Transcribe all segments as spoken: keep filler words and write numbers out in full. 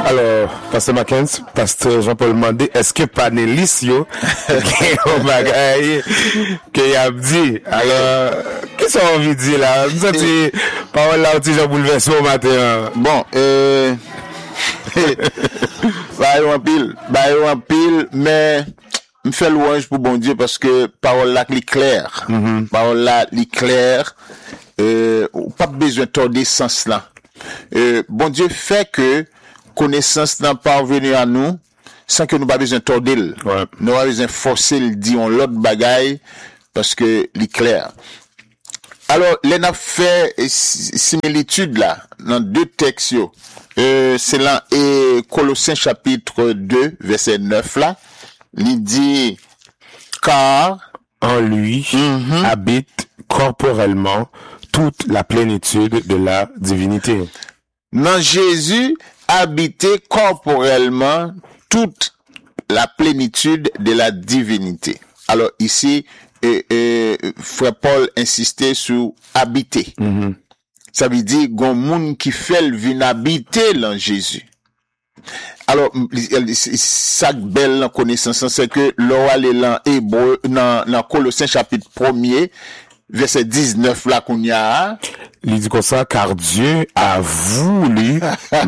Alors, Pasteur Mackenzie, Pasteur Jean-Paul Mandé, est-ce que panélis yo, que bagay, que y a dit, alors, qu'est-ce qu'on a envie de dire là? Nous avons parole là, petit Jean bouleversé au matin. Bon, euh, bah, yon pile, bah, yon pile, mais, me fait louange pour bon Dieu parce que parole là, li claire. Mm-hmm. Parole là, li claire, euh, pas besoin de tordre sens là. Euh, bon Dieu fait que connaissance n'a pas parvenu à nous sans que nous pas besoin de tordre. Ouais. Nous pas besoin de forcer le dire on l'autre bagaille parce que li clair. Alors, les n'a fait similitude là dans deux textes yo. Euh, c'est là et Colossiens chapitre deux verset neuf là, il dit car en lui mm-hmm. habite corporellement toute la plénitude de la divinité. Dans Jésus habitait corporellement toute la plénitude de la divinité. Alors ici, euh, euh, frère Paul insistait sur habiter. Mm-hmm. Ça veut dire gon moun qui fait vinn habiter dans Jésus. Alors ça belle connaissance c'est que l'oral est dans Hébreu dans dans Colossiens chapitre premier verset dix-neuf là qu'on y a. Il dit comme ça car Dieu a voulu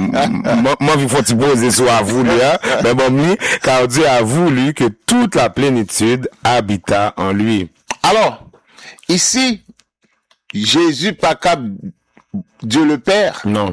moi il faut poser sur a voulu mais bon car Dieu a voulu que toute la plénitude habita en lui. Alors ici Jésus pas capable Dieu le Père. Non.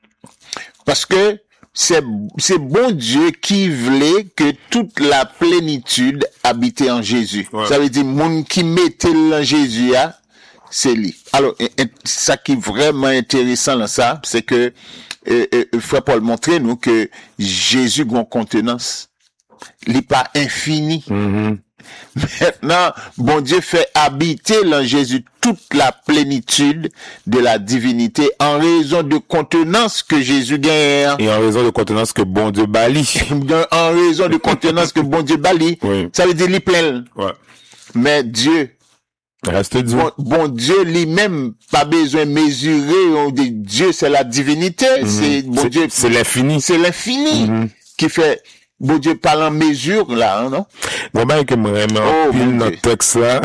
Parce que c'est c'est bon Dieu qui voulait que toute la plénitude habitait en Jésus. Ouais. Ça veut dire monde qui mettait en Jésus là, c'est lui. Alors ça qui est vraiment intéressant dans ça, c'est que euh, euh, frère Paul montrer nous que Jésus a une contenance. Il n'est pas infini. Mm-hmm. Maintenant, bon Dieu fait habiter en Jésus toute la plénitude de la divinité en raison de contenance que Jésus gagne. Et en raison de contenance que bon Dieu bali. En raison de contenance que bon Dieu bali. Oui. Ça veut dire li plein. Ouais. Mais Dieu. Reste Dieu. Bon, bon Dieu lui-même pas besoin de mesurer. On dit Dieu c'est la divinité. Mm-hmm. C'est bon c'est, Dieu. C'est l'infini. C'est l'infini mm-hmm. qui fait. Bon Dieu parle en mesure là, hein, non? Bon ben que vraiment oh, pile bon notre texte là,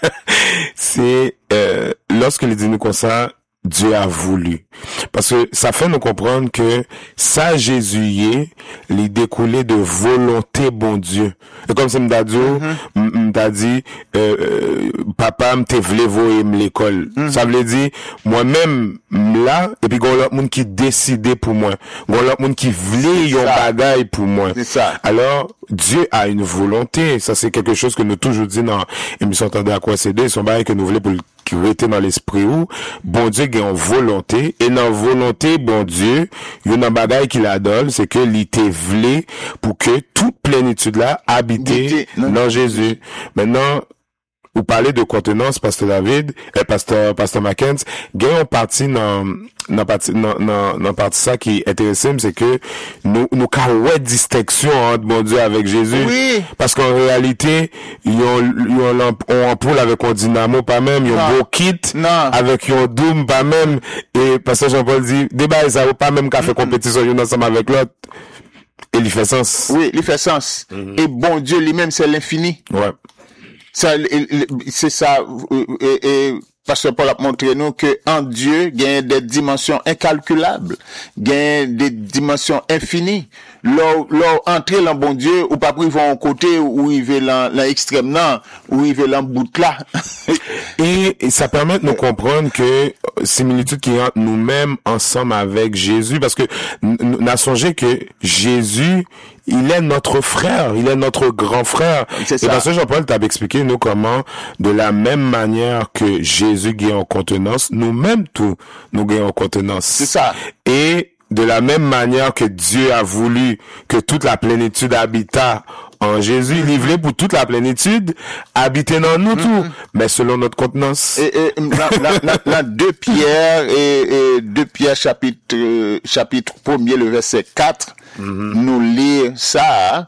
c'est euh, lorsque il dit nous comme ça, Dieu a voulu. Parce que ça fait nous comprendre que ça Jésus y est, il découlait de volonté bon Dieu. Et comme ça m'a dit, mm-hmm. m'a dit euh, euh, papa m'te vle voyer l'école. Mm-hmm. Ça veut dire moi-même là et puis gon l'autre monde qui décidait pour moi. Gon l'autre monde qui voulait yon bagaille pour moi. C'est ça. Alors Dieu a une volonté, ça c'est quelque chose que nous toujours dit dans émission Tendez à quoi céder, son bail que nous voulons pour qui était dans l'esprit où bon Dieu a une volonté et dans volonté bon Dieu il y a une bagaille qu'il adore c'est que il était voulu pour que toute plénitude là habite dans Jésus. Maintenant vous parlez de contenance pasteur David et pasteur pasteur Mackenzie gagne partie dans dans partie dans dans dans partie ça qui est intéressant c'est que nous nous ca ouais distinction entre bon Dieu avec Jésus. Oui. Parce qu'en réalité ils ont ils ont on ampoule avec un dynamo pas même ils ont beau kit non. avec un doom pas même et pasteur Jean-Paul dit débat ça vaut pas même qu'a fait compétition mm-hmm. ensemble avec l'autre et il fait sens. Oui, il fait sens. Mm-hmm. Et bon Dieu lui-même c'est l'infini. Ouais. Ça, c'est ça, et, et Pasteur Paul a montré nous que en Dieu, il y a des dimensions incalculables, il y a des dimensions infinies. Leur, leur entrée dans bon Dieu, ou pas priver en côté, ou il veut dans l'extrême, non, ou il veut dans bout là. et, et ça permet de nous comprendre que similitude qui entre nous-mêmes ensemble avec Jésus, parce que nous avons songé que Jésus, il est notre frère, il est notre grand frère. C'est ça. Et parce que Jean-Paul t'a expliqué nous comment, de la même manière que Jésus gagne en contenance, nous-mêmes tout, nous gagnons en contenance. C'est ça. Et de la même manière que Dieu a voulu que toute la plénitude habita en Jésus, il voulait pour toute la plénitude habiter dans nous mm-hmm. tout, mais selon notre contenance. Et, et dans deux Pierre et, et deux Pierre chapitre euh, chapitre premier le verset quatre, mm-hmm. nous lire ça.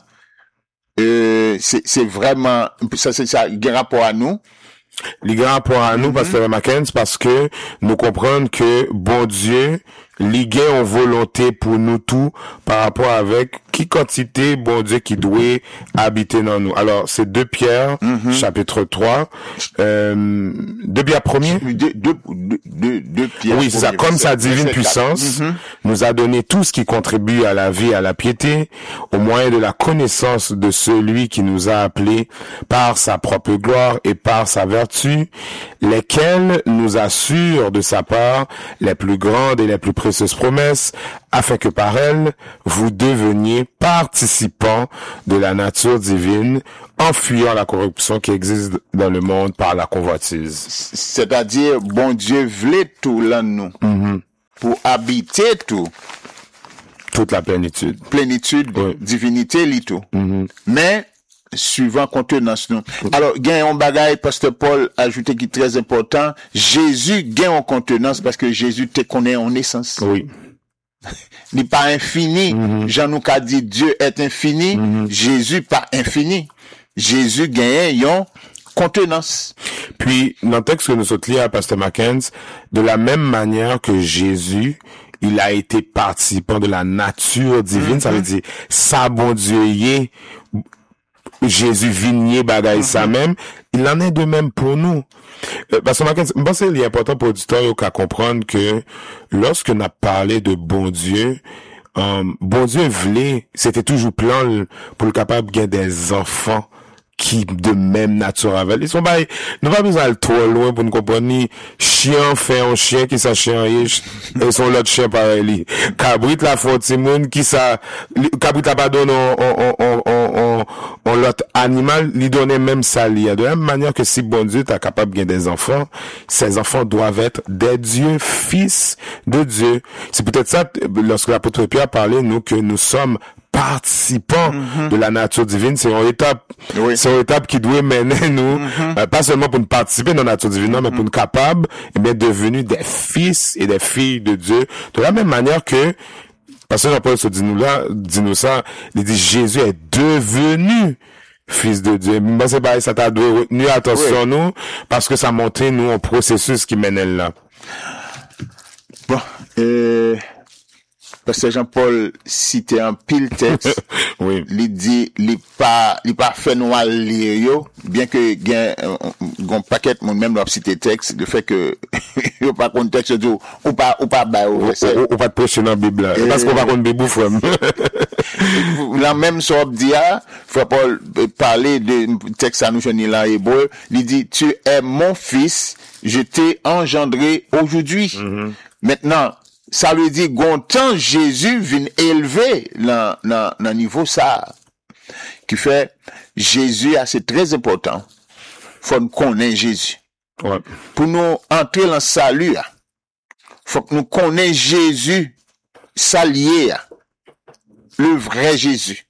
Euh, c'est c'est vraiment ça c'est ça il y a rapport à nous. Il y a rapport à nous, mm-hmm. Pasteur Mackenzie, parce que nous comprenons que bon Dieu li gen en volonté pour nous tout par rapport avec qui quantité bon Dieu qui doit habiter dans nous. Alors c'est deux Pierre mm-hmm. chapitre trois, euh, deux Pierre premier. Deux, deux, deux, deux, deux Pierre. Oui, c'est ça. Comme sa divine puissance mm-hmm. nous a donné tout ce qui contribue à la vie, à la piété, au moyen de la connaissance de celui qui nous a appelés par sa propre gloire et par sa vertu, lesquels nous assurent de sa part les plus grandes et les plus précieuses promesses, afin que par elles, vous deveniez participants de la nature divine, en fuyant la corruption qui existe dans le monde par la convoitise. C'est-à-dire, bon Dieu voulait tout là nous, mm-hmm. pour habiter tout. Toute la plénitude. Plénitude, oui. Divinité, li tout. Mm-hmm. Mais, suivant contenance nous. Alors, gain en bagaille, Pasteur Paul ajouté qui est très important, Jésus gain en contenance parce que Jésus te connaît en essence. Oui. N'est pas infini. Mm-hmm. Jean nous a dit Dieu est infini, mm-hmm. Jésus pas infini. Jésus gagne en contenance. Puis, dans le texte que nous sommes liés à Pasteur Mackenzie, de la même manière que Jésus, il a été participant de la nature divine, mm-hmm. ça veut dire, ça bon Dieu y est, Jésus vigné bagaille mm-hmm. ça même, il en est de même pour nous. Euh, parce que je pense qu'il est important pour l'auditeur qu'à comprendre que lorsque on a parlé de bon Dieu, um, bon Dieu voulait, c'était toujours plan pour le capable de gagner des enfants qui de même nature avec. Ils sont pas, nous pas besoin d'aller trop loin pour nous comprendre ni chien fait un chien qui ça chien et son l'autre chien pareil. Cabrit la forti monde qui ça, cabrit la pas donne on on on on on l'autre animal lui donner même ça li. De la même manière que si bon Dieu est capable de gagner des enfants, ces enfants doivent être des dieux, fils de Dieu. C'est peut-être ça lorsque l'apôtre Pierre parlait nous que nous sommes participants mm-hmm. de la nature divine, c'est une étape, oui. c'est une étape qui doit mener nous, mm-hmm. euh, pas seulement pour nous participer dans la nature divine, non, mm-hmm. mais pour nous capables, et bien, devenus des fils et des filles de Dieu, de la même manière que, parce que Jean-Paul se dit nous là, dit nous ça, il dit Jésus est devenu fils de Dieu. Moi, c'est pareil, ça t'a dû retenir attention oui. nous, parce que ça montrait nous un processus qui mène là. Bon, euh, parce que Jean-Paul citait un pile texte. Oui. Il dit, il pas, il pas fait noir lire yo, bien que gain gon paquet mon même leur citer texte, le fait que yo pas contexte du ou pas ou pas ba ou ou pas de prêcher dans la Bible là. Parce qu'on pas connait Bible frère. La même sorte dit frère Paul parler de texte à nous journée là hébreu, il dit tu es mon fils, je t'ai engendré aujourd'hui. Mm-hmm. Maintenant ça veut dire gontan Jésus vient élever dans dans dans niveau ça qui fait Jésus c'est très important. Faut nous connaître Jésus. Ouais. Pour nous entrer dans le salut, faut que nous connaissions Jésus salier, le vrai Jésus.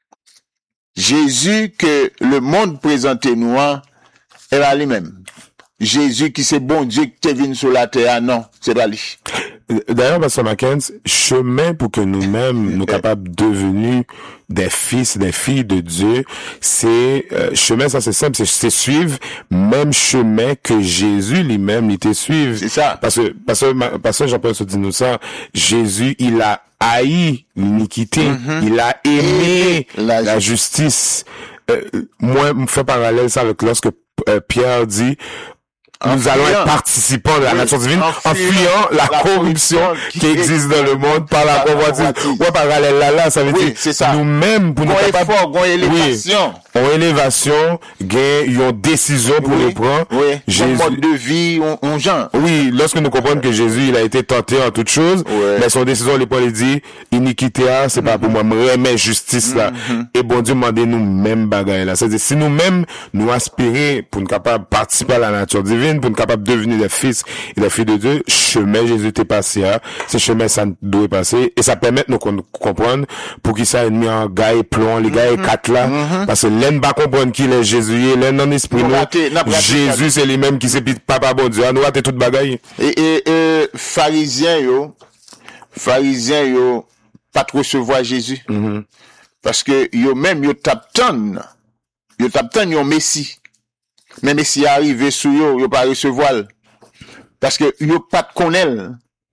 Jésus que le monde présentait nous est là lui-même. Jésus qui c'est bon Dieu qui est venu sur la terre, non, c'est pas lui. D'ailleurs, Pasteur Mackenzie, chemin pour que nous-mêmes, nous capables de devenir des fils, des filles de Dieu, c'est, euh, chemin, ça c'est simple, c'est, c'est suivre même chemin que Jésus lui-même était suivre. C'est ça. Parce que, parce que, parce que Jean-Paul se dit nous ça, Jésus, il a haï l'iniquité, mm-hmm. il a aimé la, la justice. Euh, moi, je fais parallèle ça avec lorsque euh, Pierre dit, nous en allons fuyant. être participants de la oui, nature divine en en fuyant, fuyant la, la corruption qui, qui existe dans le monde par la convoitise. Ouais, parallèle là, là, ça veut oui, dire c'est ça. nous-mêmes pour nous capables effort, gon élévation. Oui, en élévation, gain, une décision pour oui, les prendre. Oui. Jésus, mode de vie, on, on genre. Oui, lorsque nous comprenons que Jésus, il a été tenté en toutes choses, oui. mais son décision, les Paul dit, iniquité, c'est mm-hmm. pas pour moi, me remettre justice là. Mm-hmm. Et bon Dieu m'a dit nous même bagaille là. C'est-à-dire, si nous-mêmes, nous aspirer pour nous capables de participer à la nature divine, pour nous capables de devenir des fils et des filles de Dieu, chemin Jésus t'est passé, hein. Ce chemin, ça doit passer, et ça permet de nous comprendre pour qui ça est mis en gars et plomb, les gars et quatre là, mm-hmm. parce que l'un pas comprendre qui est Jésus, l'un dans l'esprit, Jésus, c'est lui-même qui c'est papa bon Dieu, nous avons toute bagaille. Et, et, et, pharisiens, yo, pharisiens, yo, pas trop recevoir Jésus. Mm-hmm. Parce que, yo même, yo tapton, yo tapton, yo Messie. Mais Messie arrive sous yo, yo pas recevoir. Parce que, yo pas de connaître.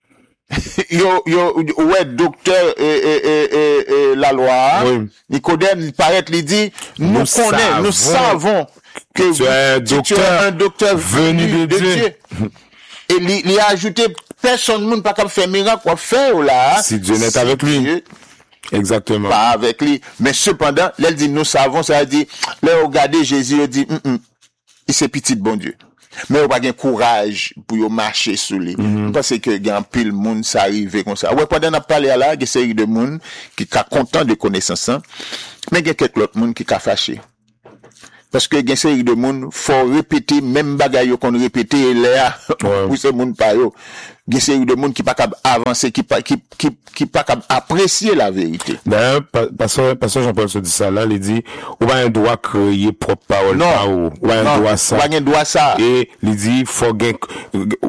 yo, yo, ouais, docteur, et, et, et, et, la loi, oui. Nicodème, il paraît, il dit, nous, nous connaissons, savons nous savons que tu es un tu docteur, es un docteur venu de, de Dieu. Dieu. Et il, il a ajouté, personne ne peut pas faire miracle, quoi faire, là. Si Dieu n'est avec lui. Dieu, exactement. Pas avec lui. Mais cependant, là, il dit, nous savons, ça a dit, là, regardez Jésus, il dit, mm, mm, il c'est petit bon Dieu. Mais on pas gain courage pour marcher sur lui. Mm-hmm. Parce que gain pile monde ça arrive comme ça. Ouais, pendant n'a parlé là, il y a série de monde qui est content de connaissance, hein? Mais il y a quelques autres monde qui est fâché. Parce que gen série de monde faut répéter même bagaille qu'on répéter là pour ce monde pas yo. Gen série de monde qui pas capable avancer, qui pas qui qui qui pas capable apprécier la vérité. D'ailleurs, pasteur pasteur Jean-Paul se dit ça là, il dit on va un droit créer propre parole non, ou on va un droit ça. On va un droit ça. Et il dit faut gen